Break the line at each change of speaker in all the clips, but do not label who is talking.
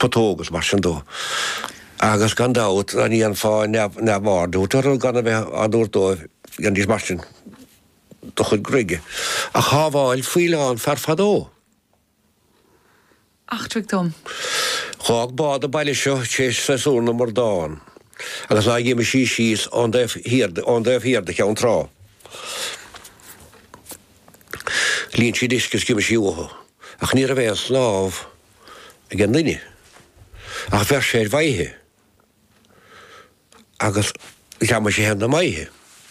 potógus mar sin dó. Agus gan dát an íon fáin na bhardú, tar gan a bheith anúirdó gan dís mar sin do chud grige. A chábháil fuileán farfadó.
Achtrug dom.
Chag bád a baile seo chéis sesúna mar dáin. Agus a gé me síos an déh hiirde ceann trá. Líonn si discus go siútha. Ach ní a bheith sláb a gan duine. Ach bheith sé bhaithe. Agus ceama sé hen na maithe.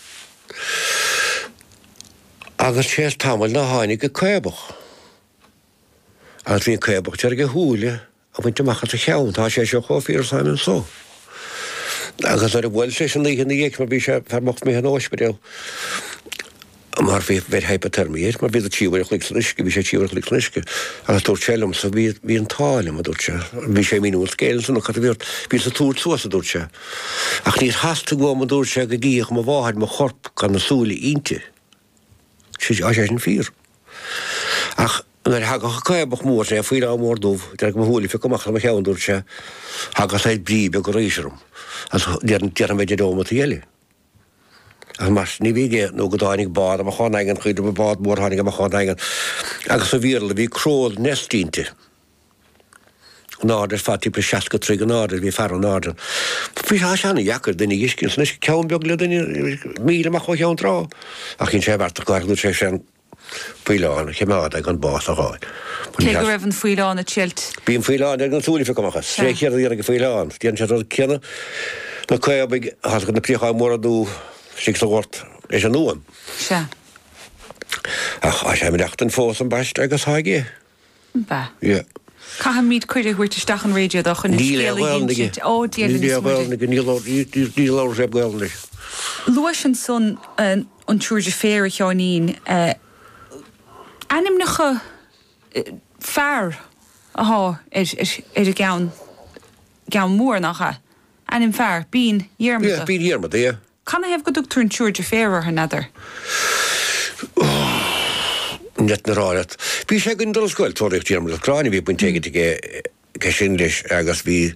Agus sé tamil na háinnig go cuibach. Agus bhíon cuibach tear go húile a bhaint amachcha a cheann, tá sé seo chófíar saimon só. Agus ar a bhfuil sé sin líon na dhéic mar bhí sé fermocht mé an óisbeil. Mar bhí bheith hypothermíir, mar bhí a tíomhar chliclisce, bhí sé tíomhar chliclisce. Agus dúirt selam sa bhí an tálim a dúirt se. Bhí sé míú scéil san chu bhíart, bhí sa túr suas a dúirt se. Ach níos hasasta go a dúirt se go gíoch má bháid má chorp gan na súla ínte. Sí á sé sin fír. Ach mar hagach caibach mór sé faoile á mór dúh, de go húla fi gomach na cheann dúirt se, hagas leid bríbe go réisirum. As dearan bheith dóma tíile. Ach mas ní bhíige nó go dáinnig bád a cháin aigen chuidir be bád mór hánig a cháin aigen. Agus a bhíarla bhí cróil nestínte. Nádir fatí pre 63 nádir bhí fer an nádir. Bhí há seanna jacar duine iscin snis ceann beag le duine míle amach chu cheann rá. Ach cinn sé bhart a gaiirú sé sin fuileáin, chemáid ag an bás a gáil.
Cé go raibh an fuileáin a tilt?
Bhíon fuileáin ag an súla fi gomachas. Sé chéad a ag fuileáin. Díann sé ceanna na cuibig has go na príocha mór a dú Sixagort is an nuam.
Se.
Ach, a sé meachtan fós an baist agus haige.
Ba.
Ja.
Cahan míad chuidir huirteach an radio do chun
Níl bhilnige. Ó, níl bhilnige, níl lá sé bhilnig.
Luas an son an túirde fér a cheánín, anim nacha fear aá a gean mór nacha. Anim fear, bín dhearmada.
Ja, bín dhearmada, ja.
Can I have got doctor in Georgia Fair another?
Net na ráit. Bhí sé gon dul scoil tóireacht tíarmada chráinna bhí buin teige sin leis agus bhí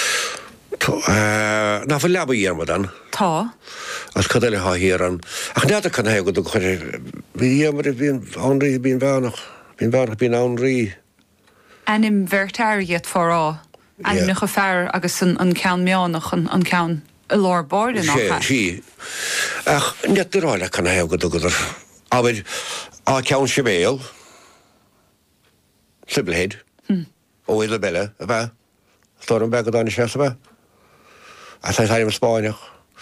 ná fa leba dhearmadan.
Tá.
As cad eile híar an. Ach nead a can haig go do chuir bhí dhearmada bhíon anraí bhíon bheanach. Bhíon bheanach bhíon anraí.
Anim vertáriad forrá. Anim nach a fear agus an ceann meánach an ceann. A lár bord in
sí. Ach, net de ráile kann hef go dogadar. Aber a ceann sé béal, Siblehead, ó ile belle, a bheith, Storm be go dána sé a bheith. A tá haim Spáineach.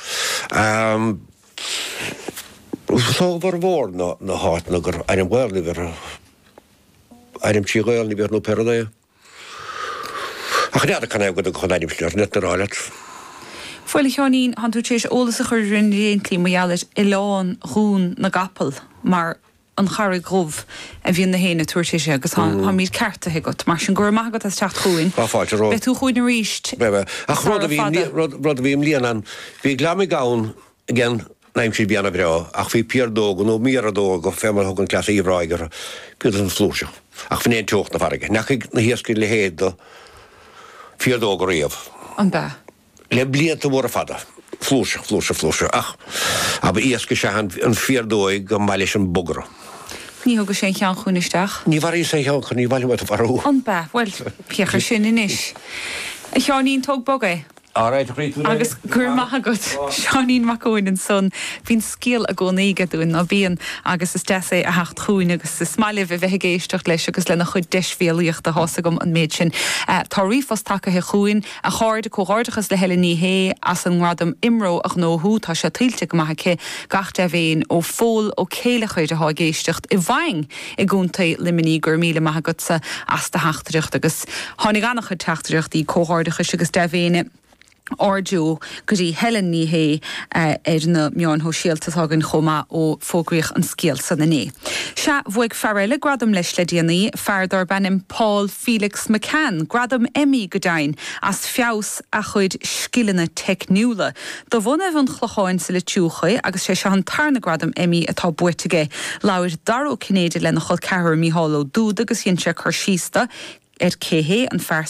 Só bhar bhór na háit na gur aim bhilni bhar aim tí gáilni bhar nó perdaia. Ach, nead a kann hef go do chunaim slur, net de ráile.
Fuil cheánín han tú tééis ólas a chur rinnéontlí maialis i lán rún na gapal mar an charra grúh a bhíon na héna tuairtéise agus ha míad certa higat mar sin gur maigad as techt chuin. Be tú chuin na ríist.
Ach rud a bhím líanaan, bhí glamí gáin gin naim si bíanana bhrá, ach bhí piardóg nó míradóg go fémar thugann clas íomhráigar bíad an flúise. Ach bhí éon teocht na farige. Nachig na hiascail le héad do piardóg riamh.
An be.
Le blianta mór a fada. Flúse. Ach, aber íasca sé an fiardóig go maiile an bogra.
Ní thuga sé cheann chuinisteach?
Ní bhar í sé cheann ní bhaile a farú.
An be, well, peachar sin inis. A cheánín tóg boga? Agus gur maithagat Seanín Macóin an son hín scíal a gcónaige dún a bhíon agus is deasa a hecht chuún agus is smaileh a bheith géisteach leis agus lena chud deisfialaíocht a hosagam an méid sin. Tá riomfos take chuún a cháirde cóáirdeachas le heile níhé as an gradam imró ach nóú tá se tiltte go maithace gachta bhéin ó fól ó céile chuide há géistecht i bhaing i gúnta liminí gur míle maithagatsa as de heachtareacht agus tháinig annach chud teachtareacht í cóáirdeachas agus de bhéine. Ordú go dtí Helen níhé na meán ho síaltas hagan chomá ó fógraíoch an scéal san na né. Se bhuaig fearrile gradam leis le déanaí feardar benim Paul Felix McCann, gradam Emmy go dain as fiaus a chuid scilanna techniúla. Do bhna bhan chlucháin sa le túchaí agus sé se an tarna gradam Emmy atá buirteige láir daró cinnéide lena chud cehar míhalló dúd agus dhéon se chu sísta céhé an fear